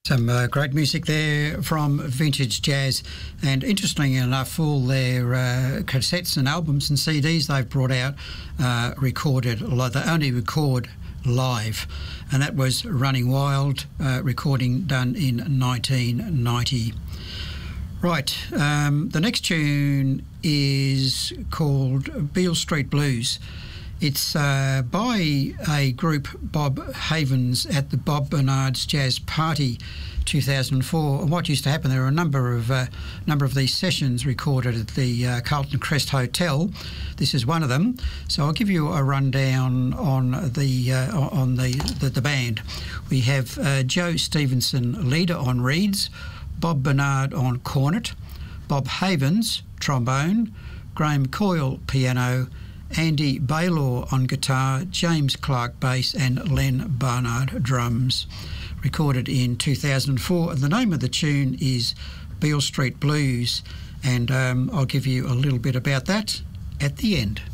Some great music there from Vintage Jazz, and interestingly enough, all their cassettes and albums and CDs they've brought out recorded, they only record live, and that was Running Wild, recording done in 1990. Right, the next tune is called Beale Street Blues. It's by a group, Bob Havens, at the Bob Bernard's Jazz Party 2004. And what used to happen, there were a number of these sessions recorded at the Carlton Crest Hotel. This is one of them. So I'll give you a rundown on the band. We have Joe Stevenson, leader, on reeds, Bob Bernard on cornet, Bob Havens, trombone, Graham Coyle, piano, Andy Baylor on guitar, James Clark bass, and Len Barnard drums. Recorded in 2004. And the name of the tune is Beale Street Blues, and I'll give you a little bit about that at the end.